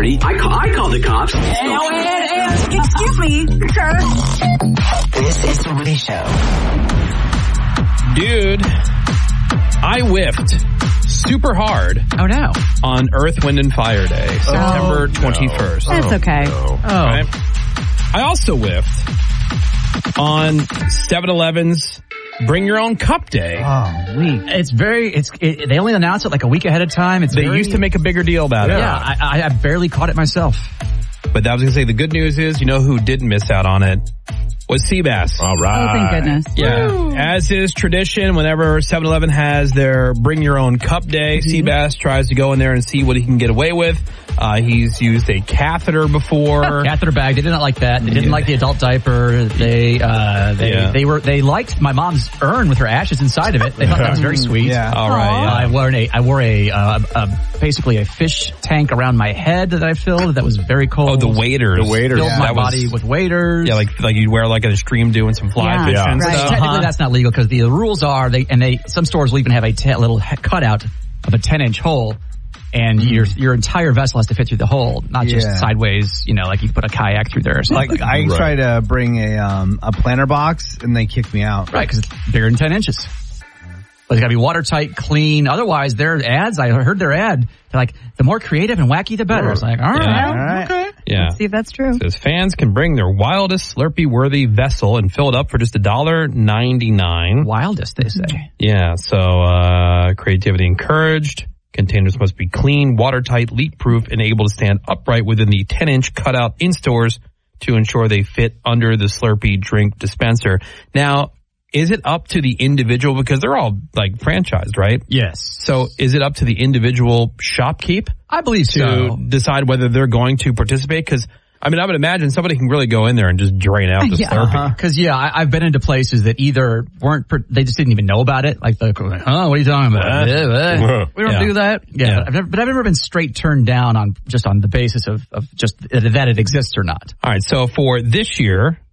party. I called the cops. Excuse me, sir. This is the Woody Show. Dude, I whiffed super hard. Oh, no. On Earth, Wind, and Fire Day, September 21st. That's okay. Right? I also whiffed on 7-Eleven's Bring Your Own Cup Day. They only announce it like a week ahead of time. They used to make a bigger deal about it. Yeah, I barely caught it myself. But I was going to say, the good news is, you know who didn't miss out on it? Was Seabass. All right. Oh, thank goodness. Yeah. Woo. As is tradition, whenever 7-Eleven has their Bring Your Own Cup Day, Seabass tries to go in there and see what he can get away with. He's used a catheter before. Catheter bag. They did not like that. They didn't like the adult diaper. They liked my mom's urn with her ashes inside of it. They thought that was very sweet. Yeah. All right. Yeah. I wore basically a fish tank around my head that I filled that was very cold. Oh, the waders. Filled my body with waders. Yeah, like you'd wear like a stream doing some fly fishing and stuff. Technically, that's not legal because the rules are some stores will even have a little cutout of a 10-inch hole. And your entire vessel has to fit through the hole, not just sideways, like you put a kayak through there or something. Like I tried to bring a planter box and they kicked me out. Right, because it's bigger than 10 inches. But it's got to be watertight, clean. Otherwise, their ads, I heard their ad, they're like, the more creative and wacky, the better. It's like, all right. Okay. Yeah. Let's see if that's true. It says fans can bring their wildest Slurpee-worthy vessel and fill it up for just $1.99. Wildest, they say. Yeah, so creativity encouraged. Containers must be clean, watertight, leak-proof, and able to stand upright within the 10-inch cutout in stores to ensure they fit under the Slurpee drink dispenser. Now, is it up to the individual? Because they're all, franchised, right? Yes. So is it up to the individual shopkeep? I believe to decide whether they're going to participate? Because I would imagine somebody can really go in there and just drain out the Slurpee. Because, I've been into places that either they just didn't even know about it. Like, what are you talking about? We don't do that. Yeah. But I've never been straight turned down on the basis of just that it exists or not. All right. So for this year,